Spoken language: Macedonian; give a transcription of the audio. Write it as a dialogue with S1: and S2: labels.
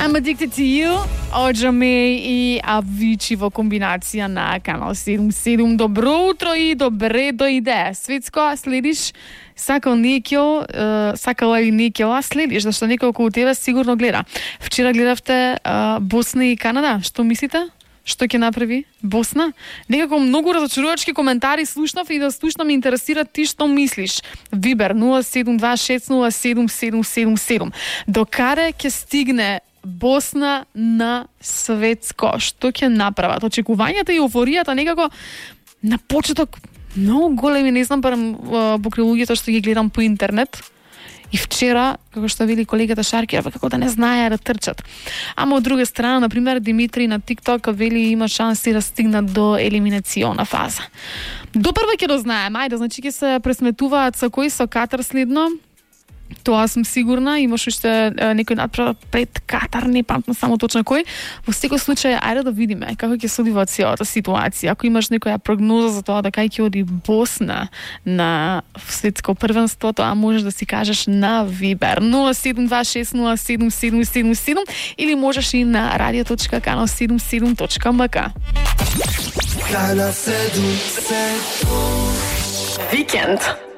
S1: I'm Addicted to You, Ođame и Avicii во комбинација на Канал 77. Добро утро и добре дојде. Светско, следиш сакала и некјо, следиш, зашто некој околу тебе сигурно гледа. Вчера гледавте Босна и Канада. Што мислите? Што ќе направи Босна? Некако многу разочарувачки коментари слушнав и да слушнам ме интересира ти што мислиш. Вибер 072607777. Докаде ќе стигне Босна на светско? Што ќе направат? Очекувањата и еуфоријата некако на почеток многу големи, не знам барам покрај луѓето што ги гледам по интернет. И вчера, како што вели колегата Шаркиева, како да не знаеа да трчат. Ама од друга страна, например, Димитри на TikTok вели има шанси да стигнат до елиминациона фаза. Допрва ќе дознаеме, ајде, значи ќе се пресметуваат со кој со Катар следно. Тоа сум сигурна, имаш уште некој надпревар пред Катар, не памтам само точно кој. Во секој случај, ајде да видиме како ќе се одвива целата ситуација. Ако имаш некоја прогноза за тоа да кај ќе оди Босна на светско првенство, тоа можеш да си кажеш на Вибер 072607777 или можеш и на radio.canal77.mk.
S2: Викенд